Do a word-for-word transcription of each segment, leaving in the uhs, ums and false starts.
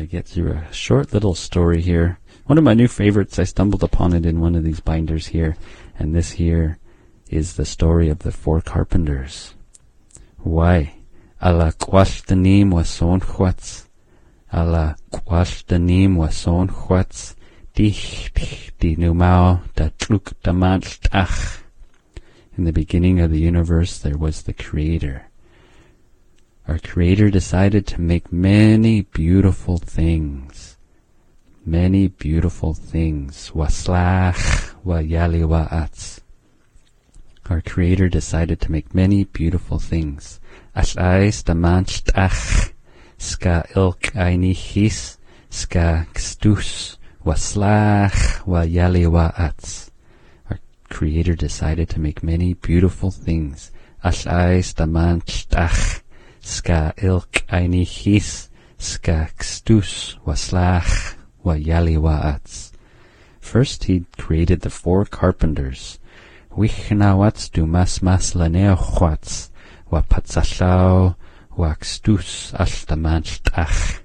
get through a short little story here. One of my new favorites. I stumbled upon it in one of these binders here, and this here is the story of the four carpenters. Why? Ala kwashtanim wason chwats. Ala kwashtanim wason chwats. Dich di numao da truk da manchtach. In the beginning of the universe, there was the Creator. Our Creator decided to make many beautiful things. Many beautiful things. Waslach wa yali wa'atz. Our Creator decided to make many beautiful things. Ash'ais da manchtach. Ska ilk einichis. Ska kstus. Waslach wa yali wa'atz. Our Creator decided to make many beautiful things. Ash'ais da manchtach. Ska ilk einichis. Ska kstus. Waslach wa yali wa'atz. First he created the four carpenters. Wichnawatz du mas mas laneochwatz. Wa patzachlau wa kstus ashtamanchtach.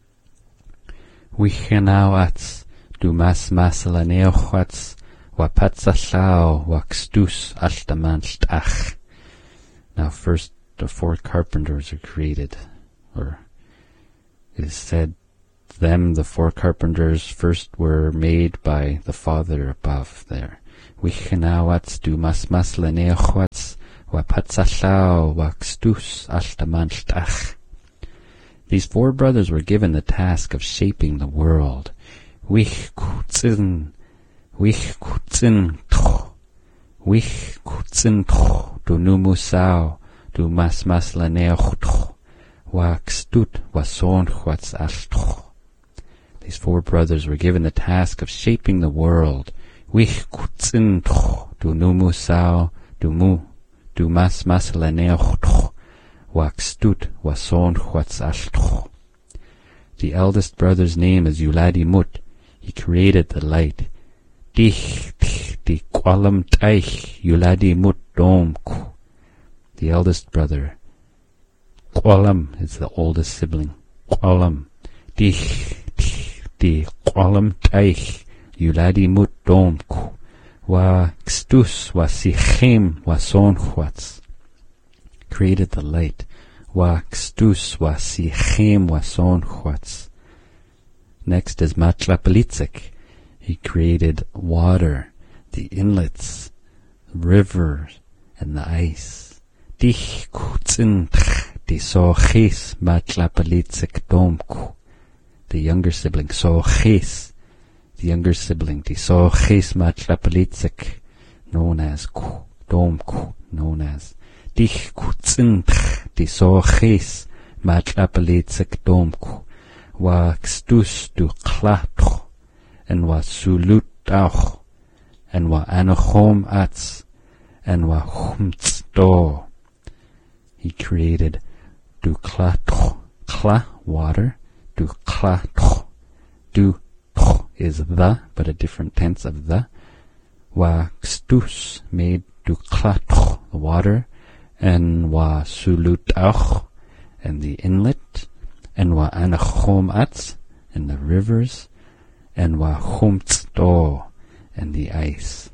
Wichnawatz du mas mas laneochwatz. Wa patzachlau wa kstus ashtamanchtach. Now first the four carpenters are created, or it is said them, the four carpenters, first were made by the Father above there. Wichnawatz du mas mas laneochwatz. Wa patzachlau wa kstus ashtamanchtach. These four brothers were given the task of shaping the world. Wich kutzin, wich kutzin tch, wich kutzin tch, du numusau, du mas mas laneoch tch, wa kstut wa sonchwatz ashtch. These four brothers were given the task of shaping the world. Wich kutzin tch, du numusau, du mu, du mas mas laneoch tch, wa kstut wa sonchwatz ashtch. The eldest brother's name is Yuladi Mut. He created the light. Dich dich di kwalam taich Yuladi Mut domku. The eldest brother. Kwalam is the oldest sibling. Kwalam. Dich dich di kwalam taich Yuladi Mut domku. Wa kstus wa sichem wa sonchwatz. Created the light. Wa kstus wa sichem wa sonchwatz. Next is Matlapelitzik. He created water, the inlets, rivers, and the ice. Dich kutzin di sochis Matlapelitzik domku. The younger sibling, sochis. The younger sibling, di sochis Matlapelitzik, known as ku, domku, known as Dich kutzin di sochis Matlapelitzik domku. Wa kstus du klatch, and wa sulut auch, and wa anochom atz, and wa humtz do. He created du klatch, kla, water, du klatch, du tch is the, but a different tense of the. Wa kstus made du klatch, the water, and wa sulut auch, and the inlet, and wa anachom atz, and the rivers, and wa humtz do, and the ice.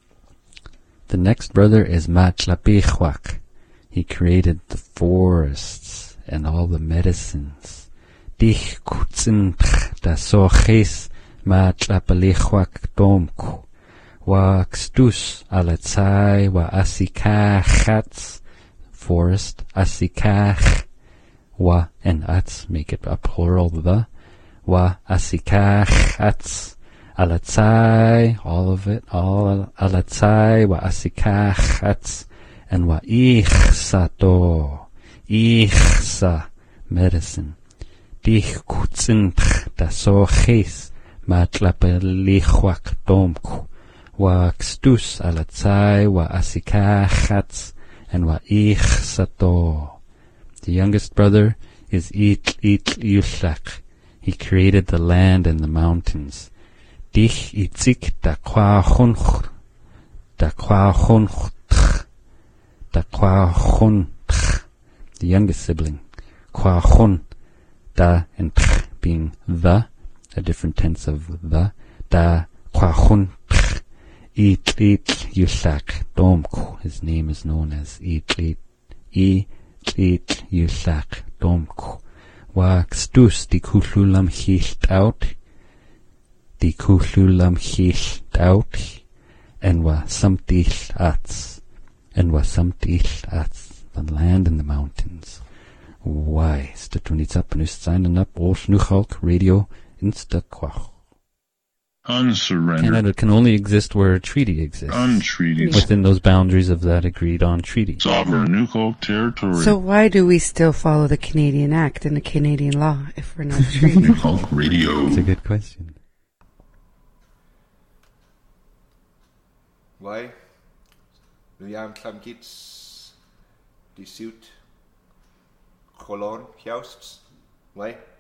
The next brother is Matlapichwak. He created the forests and all the medicines. Dich kutzin da sochis Matlapelichwak domku. Wa kstus alatzai wa asikachatz, forest, asikach. Wa and atz make it a plural, the. Wa asikach atz. Alatzai, all of it, all alatzai wa asikach atz. And wa ichsa do. Ichsa, medicine. Dich kutzin da sochis Matlapelichwak domku. Wa kstus alatzai wa asikach atz. And wa ichsa do. The youngest brother is Itl Itl Yushak. He created the land and the mountains. Dich itzik da kwa chunch, da kwa chunch, da kwa chunch. The youngest sibling, kwa chun, da and being the, a different tense of the. Da kwachun Itlit Yusak Domku. His name is known as Itlit Itlit Yusak Domku. Wa kstus di kululam hilt out. Di kululam hilt out. And wa samtil ats. And wa samtil ats. The land and the mountains. Why? Statunitza panust signing up Wolf Nuchalk Radio Insta Kwach. Unsurrendered. Canada can only exist where a treaty exists. Untreated. Within those boundaries of that agreed on treaty. Sovereign Nuchalk territory. So why do we still follow the Canadian Act and the Canadian law if we're not treated? Nuchalk Radio. It's a good question. Why? William Klamkits, die suit, Cholon, jousts. Why?